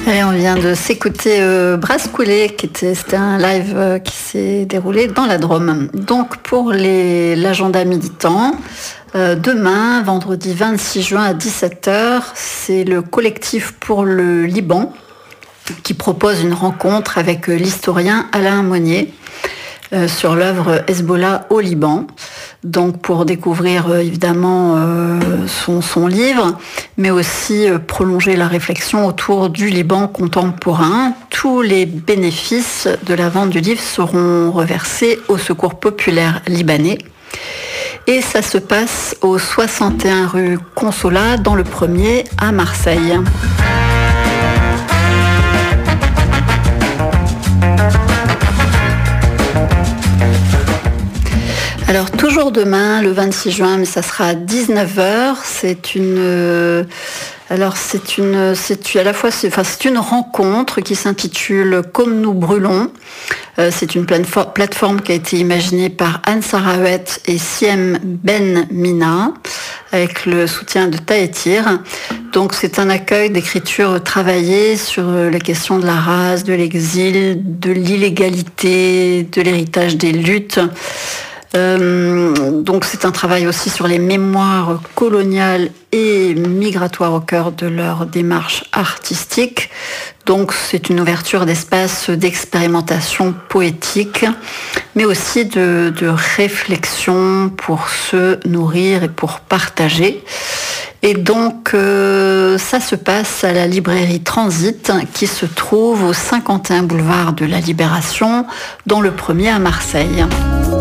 Et on vient de s'écouter Brasse Coulée, c'était un live qui s'est déroulé dans la Drôme. Donc pour l'agenda militant, demain, vendredi 26 juin à 17h, c'est le collectif pour le Liban qui propose une rencontre avec l'historien Alain Monnier sur l'œuvre Hezbollah au Liban. Donc pour découvrir évidemment son livre, mais aussi prolonger la réflexion autour du Liban contemporain. Tous les bénéfices de la vente du livre seront reversés au Secours populaire libanais. Et ça se passe au 61 rue Consolat, dans le 1er à Marseille. Alors toujours demain, le 26 juin, mais ça sera à 19h. C'est une rencontre qui s'intitule Comme nous brûlons. C'est une plateforme qui a été imaginée par Anne Sarawet et Siem Ben Mina avec le soutien de Tahetir. Donc c'est un accueil d'écriture travaillée sur les questions de la race, de l'exil, de l'illégalité, de l'héritage des luttes. Donc c'est un travail aussi sur les mémoires coloniales et migratoires au cœur de leur démarche artistique. Donc c'est une ouverture d'espace d'expérimentation poétique, mais aussi de réflexion pour se nourrir et pour partager. Et donc ça se passe à la librairie Transit qui se trouve au 51 boulevard de la Libération, dans le 1er à Marseille.